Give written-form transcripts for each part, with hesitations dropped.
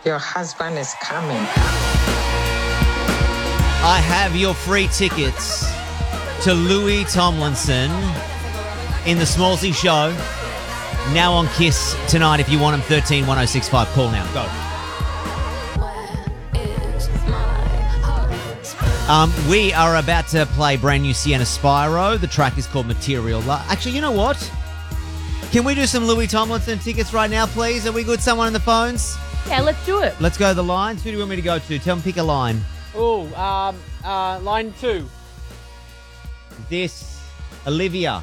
Your husband is coming. I have your free tickets to Louis Tomlinson in the Smallsy Show. Now on Kiss tonight if you want him. 13 1065. Call now. Go. We are about to play brand new Sienna Spyro. The track is called Material Love. Actually, you know what? Can we do some Louis Tomlinson tickets right now, please? Are we good? Someone on the phones? Yeah, let's do it. Let's go to the lines. Who do you want me to go to? Tell them, pick a line. Line 2. This, Olivia.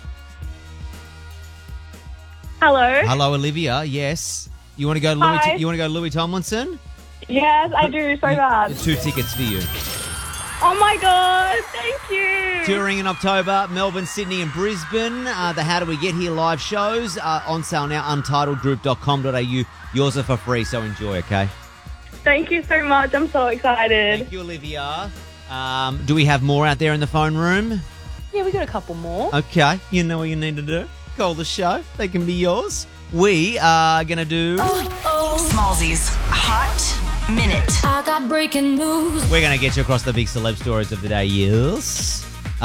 Hello. Hello, Olivia. Yes. You want to go Louis? Hi. You want to go Louis Tomlinson? Yes, I do so bad. 2 tickets for you. Oh my God, thank you. Touring in October, Melbourne, Sydney and Brisbane. The How Do We Get Here live shows are on sale now, untitledgroup.com.au. Yours are for free, so enjoy, okay? Thank you so much. I'm so excited. Thank you, Olivia. Do we have more out there in the phone room? Yeah, we got a couple more. Okay, you know what you need to do. Call the show. They can be yours. We are going to do... Smallsy's Hot Minute. I got breaking news. We're going to get you across the big celeb stories of the day, yes.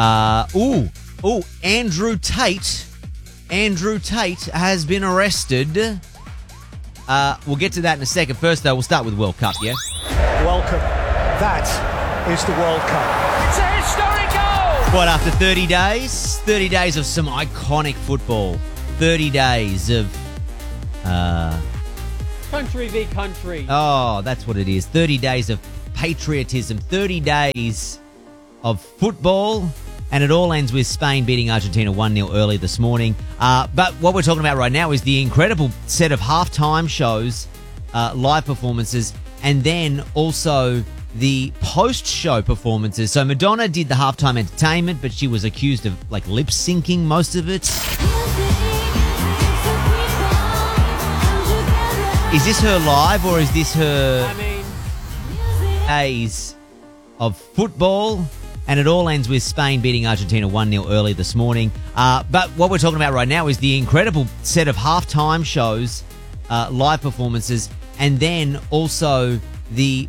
Andrew Tate. Andrew Tate has been arrested. We'll get to that in a second. First, though, we'll start with World Cup, yeah? Welcome. That is the World Cup. It's a historic goal! What, after 30 days? 30 days of some iconic football. 30 days of... Country v country. Oh, that's what it is. 30 days of patriotism. 30 days of football. And it all ends with Spain beating Argentina 1-0 early this morning. But what we're talking about right now is the incredible set of halftime shows, live performances, and then also the post-show performances. So Madonna did the halftime entertainment, but she was accused of lip-syncing most of it. Is this her live or is this her days of football? And it all ends with Spain beating Argentina 1-0 early this morning. But what we're talking about right now is the incredible set of halftime shows, live performances, and then also the